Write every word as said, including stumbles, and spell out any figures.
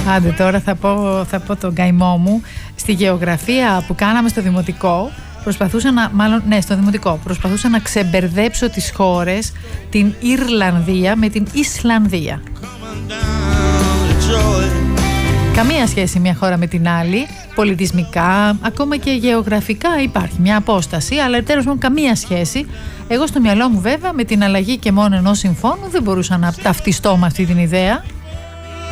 Άντε τώρα θα πω, θα πω τον καημό μου. Στη γεωγραφία που κάναμε στο δημοτικό, προσπαθούσα να, μάλλον, ναι, στο δημοτικό, προσπαθούσα να ξεμπερδέψω τις χώρες, την Ιρλανδία με την Ισλανδία. Καμία σχέση μια χώρα με την άλλη, πολιτισμικά, ακόμα και γεωγραφικά υπάρχει μια απόσταση, αλλά τέλος πάντων καμία σχέση. Εγώ στο μυαλό μου βέβαια με την αλλαγή και μόνο ενός συμφώνου δεν μπορούσα να ταυτιστώ με αυτή την ιδέα.